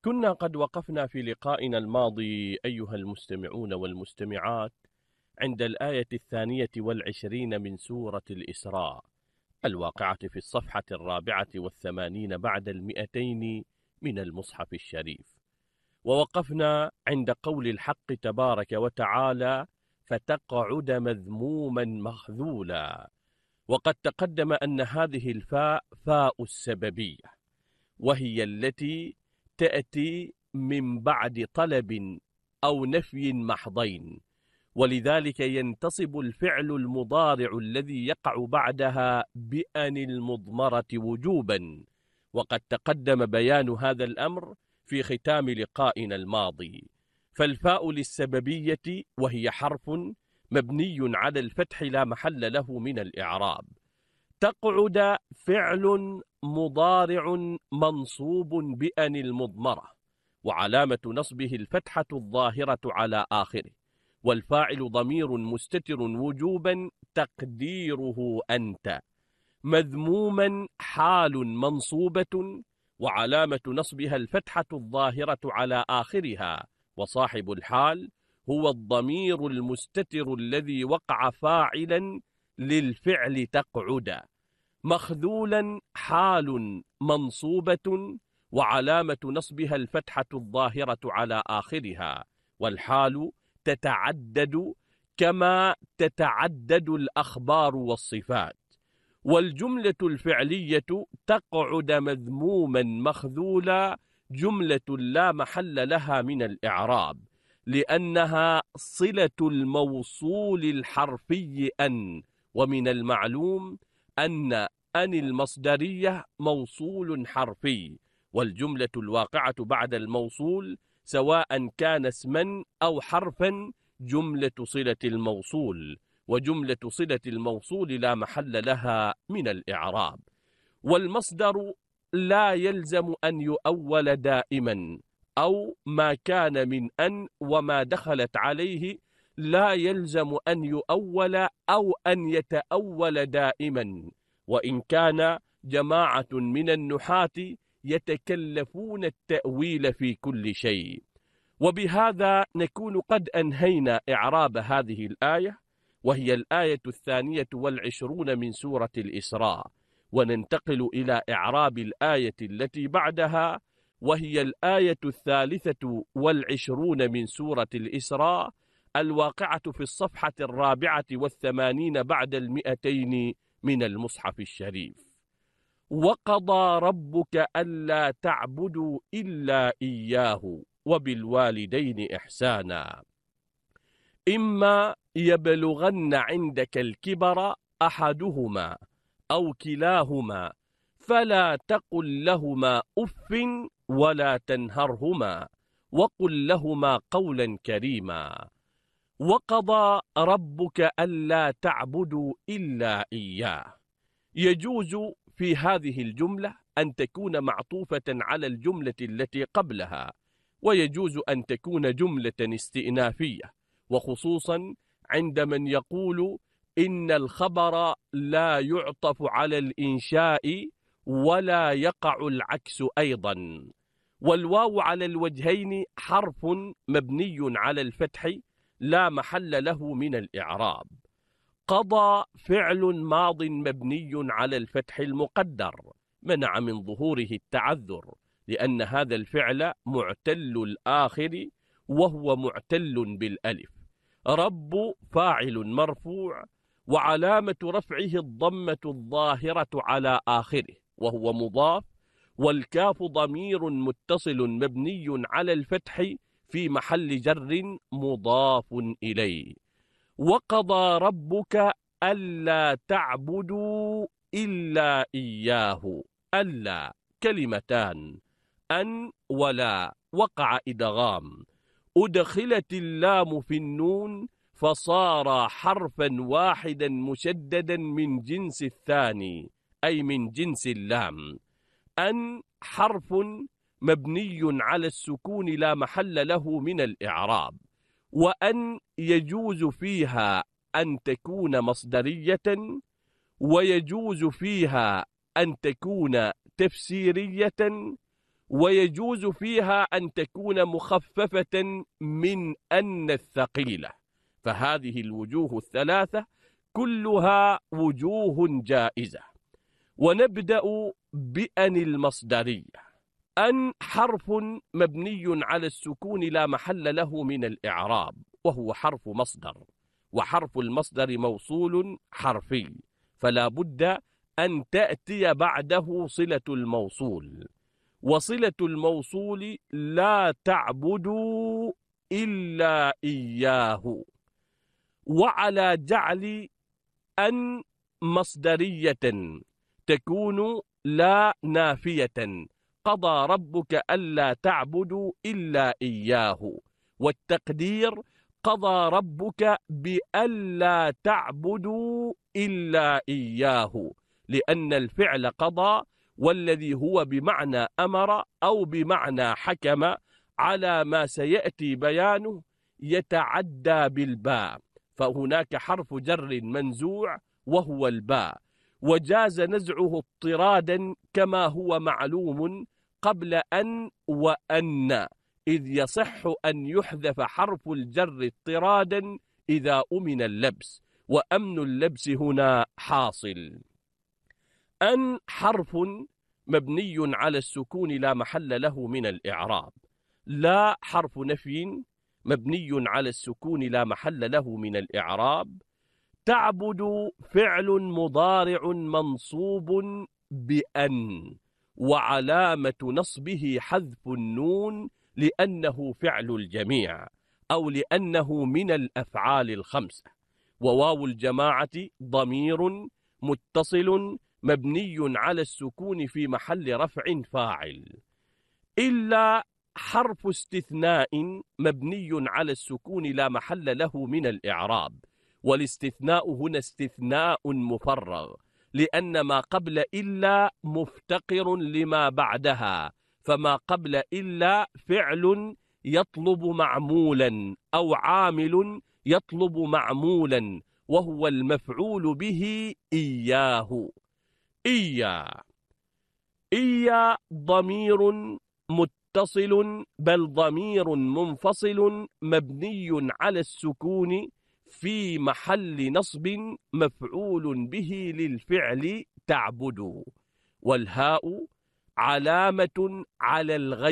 كنا قد وقفنا في لقائنا الماضي أيها المستمعون والمستمعات عند الآية 22 من سورة الإسراء الواقعة في الصفحة 84 بعد 200 من المصحف الشريف، ووقفنا عند قول الحق تبارك وتعالى: فتقعد مذموما مخذولا. وقد تقدم أن هذه الفاء فاء السببية، وهي التي تأتي من بعد طلب أو نفي محضين، ولذلك ينتصب الفعل المضارع الذي يقع بعدها بأن المضمرة وجوبا، وقد تقدم بيان هذا الأمر في ختام لقائنا الماضي. فالفاء للسببية وهي حرف مبني على الفتح لا محل له من الإعراب. تقعد فعل مضارع منصوب بأن المضمرة، وعلامة نصبه الفتحة الظاهرة على آخره، والفاعل ضمير مستتر وجوبا تقديره أنت. مذموما حال منصوبة، وعلامة نصبها الفتحة الظاهرة على آخرها، وصاحب الحال هو الضمير المستتر الذي وقع فاعلا للفعل تقعد. مخذولا حال منصوبة، وعلامة نصبها الفتحة الظاهرة على آخرها، والحال تتعدد كما تتعدد الأخبار والصفات. والجملة الفعلية تقعد مذموما مخذولا جملة لا محل لها من الإعراب، لأنها صلة الموصول الحرفي أن، ومن المعلوم أن المصدرية موصول حرفي، والجملة الواقعة بعد الموصول سواء كان اسما أو حرفا جملة صلة الموصول، وجملة صلة الموصول لا محل لها من الإعراب. والمصدر لا يلزم أن يؤول دائما، أو ما كان من أن وما دخلت عليه لا يلزم أن يؤول أو أن يتأول دائما، وإن كان جماعة من النحاة يتكلفون التأويل في كل شيء. وبهذا نكون قد أنهينا إعراب هذه الآية، وهي الآية 22 من سورة الإسراء، وننتقل إلى إعراب الآية التي بعدها، وهي الآية 23 من سورة الإسراء الواقعة في الصفحة 84 بعد 200 من المصحف الشريف. وقضى ربك ألا تعبدوا إلا إياه وبالوالدين إحسانا إما يبلغن عندك الكبر أحدهما أو كلاهما فلا تقل لهما أف ولا تنهرهما وقل لهما قولا كريما. وقضى ربك ألا تعبدوا إلا إياه. يجوز في هذه الجملة أن تكون معطوفة على الجملة التي قبلها، ويجوز أن تكون جملة استئنافية، وخصوصا عند من يقول إن الخبر لا يعطف على الإنشاء ولا يقع العكس أيضا. والواو على الوجهين حرف مبني على الفتح لا محل له من الإعراب. قضى فعل ماض مبني على الفتح المقدر منع من ظهوره التعذر، لأن هذا الفعل معتل الآخر وهو معتل بالألف. رب فاعل مرفوع، وعلامة رفعه الضمة الظاهرة على آخره وهو مضاف، والكاف ضمير متصل مبني على الفتح في محل جر مضاف إليه. وقضى ربك ألا تعبدوا إلا إياه. ألا كلمتان، أن ولا وقع إدغام، أدخلت اللام في النون فصار حرفا واحدا مشددا من جنس الثاني، أي من جنس اللام. أن حرف مبني على السكون لا محل له من الإعراب، وأن يجوز فيها أن تكون مصدرية، ويجوز فيها أن تكون تفسيرية، ويجوز فيها أن تكون مخففة من أن الثقيلة. فهذه الوجوه الثلاثة كلها وجوه جائزة. ونبدأ بأن المصدرية. أن حرف مبني على السكون لا محل له من الإعراب، وهو حرف مصدر، وحرف المصدر موصول حرفي، فلا بد أن تأتي بعده صلة الموصول، وصلة الموصول لا تعبدوا إلا إياه. وعلى جعل أن مصدرية تكون لا نافية، قضى ربك ألا تعبدوا إلا إياه، والتقدير قضى ربك بألا تعبدوا إلا إياه، لأن الفعل قضى والذي هو بمعنى أمر أو بمعنى حكم على ما سيأتي بيانه يتعدى بالباء، فهناك حرف جر منزوع وهو الباء، وجاز نزعه اضطرادا كما هو معلوم قبل أن وأن، إذ يصح أن يحذف حرف الجر اضطرادا إذا أمن اللبس، وأمن اللبس هنا حاصل. أن حرف مبني على السكون لا محل له من الإعراب. لا حرف نفي مبني على السكون لا محل له من الإعراب. تعبد فعل مضارع منصوب بأن، وعلامة نصبه حذف النون لأنه فعل الجميع أو لأنه من الأفعال الخمسة. وواو الجماعة ضمير متصل مبني على السكون في محل رفع فاعل. إلا حرف استثناء مبني على السكون لا محل له من الإعراب، والاستثناء هنا استثناء مفرغ، لأن ما قبل إلا مفتقر لما بعدها، فما قبل إلا فعل يطلب معمولا أو عامل يطلب معمولا، وهو المفعول به إياه. إيا ضمير متصل بل ضمير منفصل مبني على السكون في محل نصب مفعول به للفعل تعبد، والهاء علامة على الغير